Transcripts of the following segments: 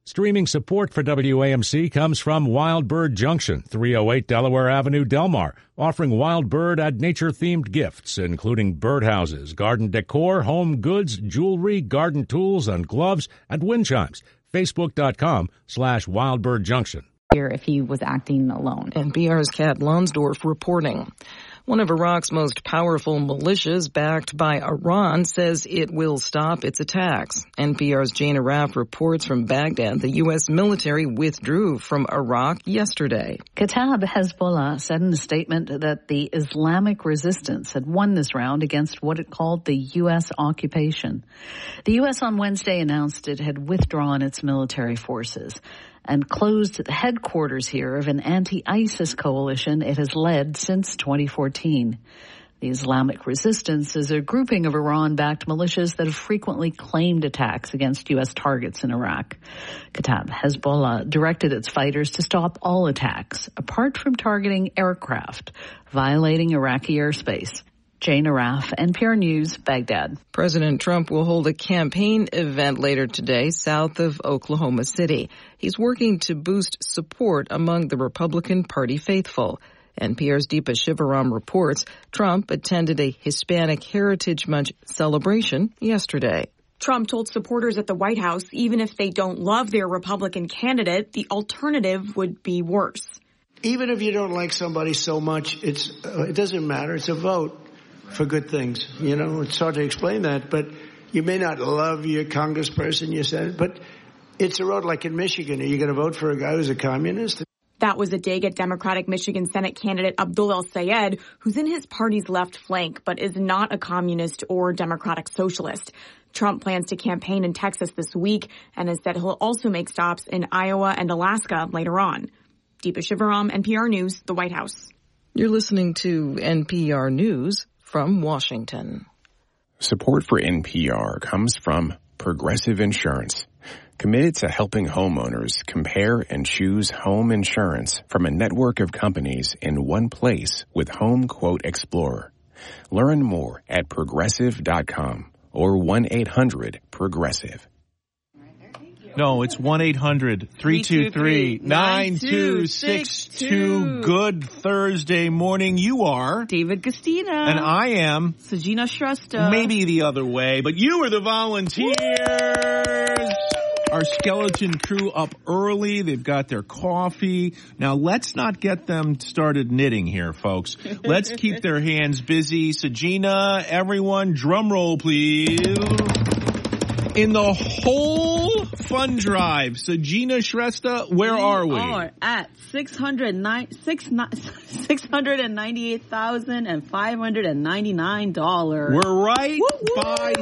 Streaming support for WAMC comes from Wild Bird Junction, 308 Delaware Avenue, Del Mar, offering Wild Bird and nature-themed gifts, including birdhouses, garden decor, home goods, jewelry, garden tools, and gloves, and wind chimes. Facebook.com/WildBirdJunction. If he was acting alone. NPR's Kat Lonsdorf reporting. One of Iraq's most powerful militias, backed by Iran, says it will stop its attacks. NPR's Jane Arraf reports from Baghdad the U.S. military withdrew from Iraq yesterday. Kataib Hezbollah said in a statement that the Islamic resistance had won this round against what it called the U.S. occupation. The U.S. on Wednesday announced it had withdrawn its military forces and closed the headquarters here of an anti-ISIS coalition it has led since 2014. The Islamic Resistance is a grouping of Iran-backed militias that have frequently claimed attacks against U.S. targets in Iraq. Kataib Hezbollah directed its fighters to stop all attacks, apart from targeting aircraft, violating Iraqi airspace. Jane Arraf, NPR News, Baghdad. President Trump will hold a campaign event later today south of Oklahoma City. He's working to boost support among the Republican Party faithful. NPR's Deepa Shivaram reports Trump attended a Hispanic Heritage Month celebration yesterday. Trump told supporters at the White House even if they don't love their Republican candidate, the alternative would be worse. Even if you don't like somebody so much, it doesn't matter. It's a vote for good things. You know, it's hard to explain that, but you may not love your congressperson, your senator, but it's a road like in Michigan. Are you going to vote for a guy who's a communist? That was a dig at Democratic Michigan Senate candidate Abdul El-Sayed, who's in his party's left flank, but is not a communist or democratic socialist. Trump plans to campaign in Texas this week and has said he'll also make stops in Iowa and Alaska later on. Deepa Shivaram, NPR News, the White House. You're listening to NPR News from Washington. Support for NPR comes from Progressive Insurance, committed to helping homeowners compare and choose home insurance from a network of companies in one place with Home Quote Explorer. Learn more at progressive.com or 1-800-PROGRESSIVE. No, it's 1-800-323-9262. Good Thursday morning. You are David Castina. And I am Sajina Shrestha. Maybe the other way, but you are the volunteers. Woo! Our skeleton crew up early. They've got their coffee. Now, let's not get them started knitting here, folks. Let's keep their hands busy. Sajina, everyone, drum roll, please. In the whole fund drive, Sajina Shrestha, where are we? We are at $698,599. We're right by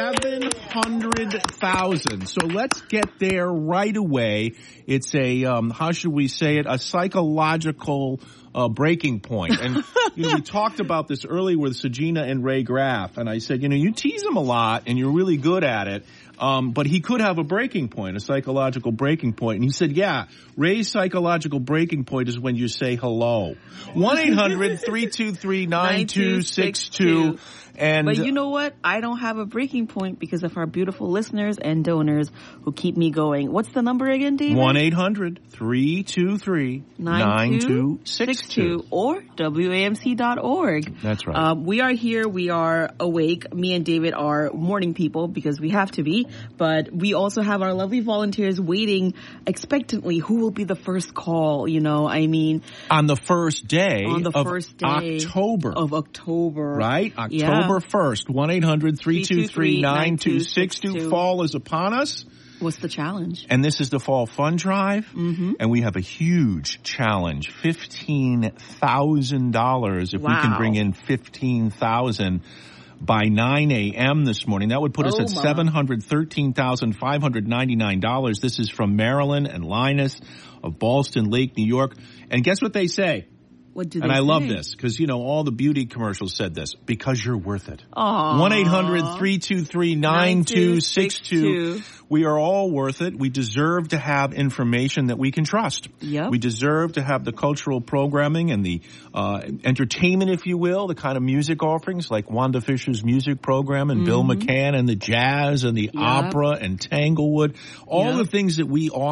700,000. So let's get there right away. It's a, how should we say it? A psychological breaking point. And, we talked about this earlier with Sajina and Ray Graff. And I said, you tease him a lot and you're really good at it. But he could have a breaking point, a psychological breaking point. And he said, yeah, Ray's psychological breaking point is when you say hello. 1-800-323-9262. But you know what? I don't have a breaking point because of our beautiful listeners and donors who keep me going. What's the number again, David? 1-800-323-9262. Or WAMC.org. That's right. We are here. We are awake. Me and David are morning people because we have to be. But we also have our lovely volunteers waiting expectantly. Who will be the first call? On the first day of October. Right? October 1st. 1-800-323-9262. Fall is upon us. What's the challenge? And this is the Fall Fund Drive. Mm-hmm. And we have a huge challenge. $15,000. If we can bring in 15,000 by 9 a.m. this morning, that would put us at $713,599. This is from Marilyn and Linus of Ballston Lake, New York. And guess what they say? What do they And I say? love this because, all the beauty commercials said this. Because you're worth it. Aww. 1-800-323-9262. We are all worth it. We deserve to have information that we can trust. Yep. We deserve to have the cultural programming and the entertainment, if you will, the kind of music offerings like Wanda Fisher's music program and Bill McCann and the jazz and the opera and Tanglewood. All the things that we offer.